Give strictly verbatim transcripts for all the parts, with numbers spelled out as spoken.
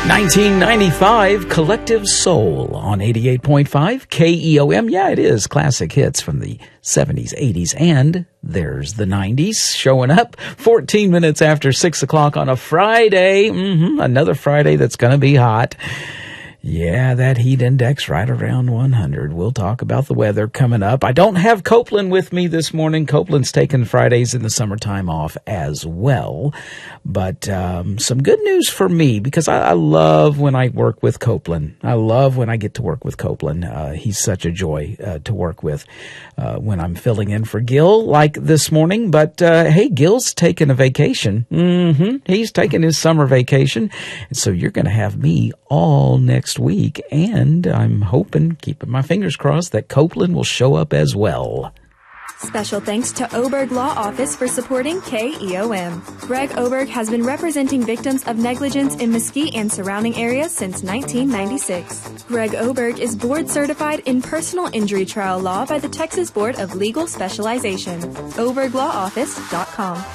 nineteen ninety-five, Collective Soul on eighty-eight point five K E O M. Yeah, it is classic hits from the seventies, eighties, and there's the nineties showing up fourteen minutes after six o'clock on a Friday. Mm-hmm, another Friday that's going to be hot. Yeah, that heat index right around one hundred. We'll talk about the weather coming up. I don't have Copeland with me this morning. Copeland's taking Fridays in the summertime off as well. But um, some good news for me, because I, I love when I work with Copeland. I love when I get to work with Copeland. Uh, he's such a joy uh, to work with uh, when I'm filling in for Gil, like this morning. But uh, hey, Gil's taking a vacation. Mm-hmm. He's taking his summer vacation. And so you're going to have me all next week, and I'm hoping, keeping my fingers crossed, that Copeland will show up as well. Special thanks to Oberg Law Office for supporting K E O M. Greg Oberg has been representing victims of negligence in Mesquite and surrounding areas since nineteen ninety-six. Greg Oberg is board certified in personal injury trial law by the Texas Board of Legal Specialization. oberg law office dot com.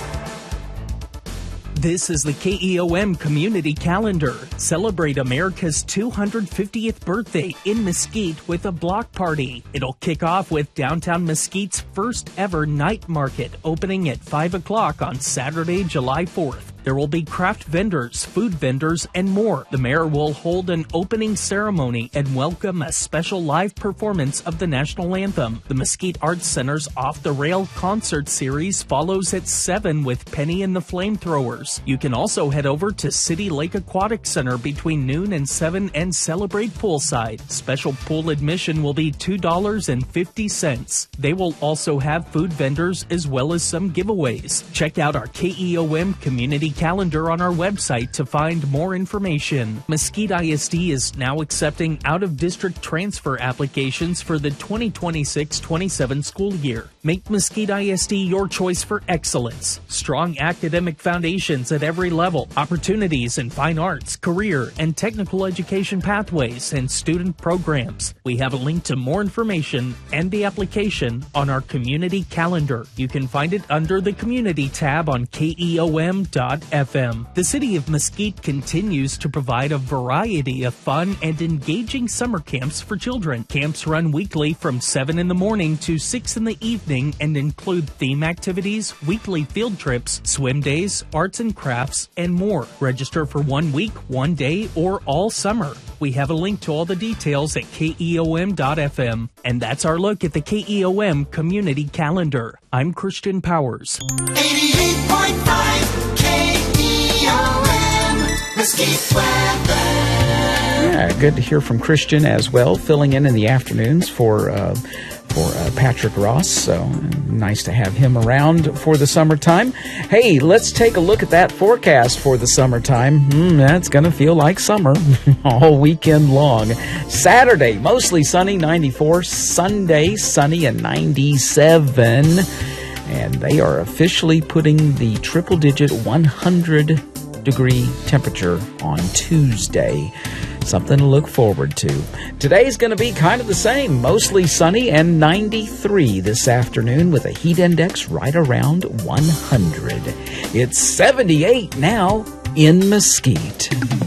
This is the K E O M Community Calendar. Celebrate America's two hundred fiftieth birthday in Mesquite with a block party. It'll kick off with downtown Mesquite's first ever night market, opening at five o'clock on Saturday, July fourth. There will be craft vendors, food vendors, and more. The mayor will hold an opening ceremony and welcome a special live performance of the national anthem. The Mesquite Arts Center's Off the Rail concert series follows at seven with Penny and the Flamethrowers. You can also head over to City Lake Aquatic Center between noon and seven and celebrate poolside. Special pool admission will be two dollars and fifty cents. They will also have food vendors as well as some giveaways. Check out our K E O M Community Calendar on our website to find more information. Mesquite I S D is now accepting out-of-district transfer applications for the twenty twenty-six twenty-seven school year. Make Mesquite I S D your choice for excellence. Strong academic foundations at every level, opportunities in fine arts, career, and technical education pathways, and student programs. We have a link to more information and the application on our community calendar. You can find it under the Community tab on K E O M dot F M. The city of Mesquite continues to provide a variety of fun and engaging summer camps for children. Camps run weekly from seven in the morning to six in the evening and include theme activities, weekly field trips, swim days, arts and crafts, and more. Register for one week, one day, or all summer. We have a link to all the details at K E O M dot F M. And that's our look at the K E O M Community Calendar. I'm Christian Powers. eighty-eight point five K E O M, Mesquite weather. Yeah, good to hear from Christian as well, filling in in the afternoons for uh, for uh, Patrick Ross. So nice to have him around for the summertime. Hey, let's take a look at that forecast for the summertime. Mm, that's going to feel like summer all weekend long. Saturday, mostly sunny, ninety-four. Sunday, sunny and ninety-seven. And they are officially putting the triple-digit one hundred degree temperature on Tuesday. Something to look forward to. Today's going to be kind of the same, mostly sunny and ninety-three this afternoon with a heat index right around one hundred. It's seventy-eight now in Mesquite.